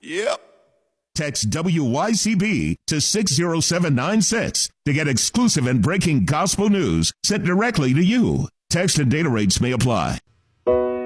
Yep. Text WYCB to 60796 to get exclusive and breaking gospel news sent directly to you. Text and data rates may apply.